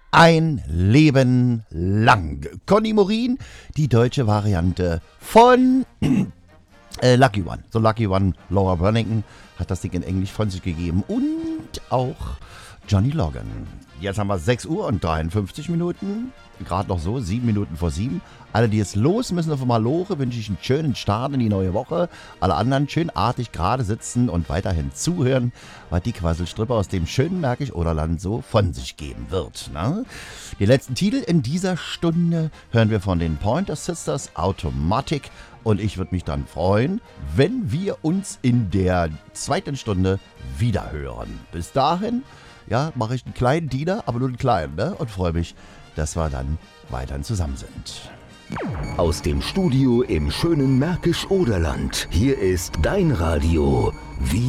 Ein Leben lang. Conny Morin, die deutsche Variante von Lucky One. So Lucky One, Laura Branigan hat das Ding in Englisch von sich gegeben. Und auch Johnny Logan. Jetzt haben wir 6 Uhr und 53 Minuten. Gerade noch so, 7 Minuten vor 7. Alle, die jetzt los müssen auf Malore, wünsche ich einen schönen Start in die neue Woche. Alle anderen schön artig gerade sitzen und weiterhin zuhören, was die Quasselstrippe aus dem schönen Märkisch-Oderland so von sich geben wird. Ne? Die letzten Titel in dieser Stunde hören wir von den Pointer Sisters, Automatic. Und ich würde mich dann freuen, wenn wir uns in der zweiten Stunde wieder hören. Bis dahin, ja, mache ich einen kleinen Diener, aber nur einen kleinen, ne? Und freue mich, dass wir dann weiterhin zusammen sind. Aus dem Studio im schönen Märkisch-Oderland. Hier ist dein Radio.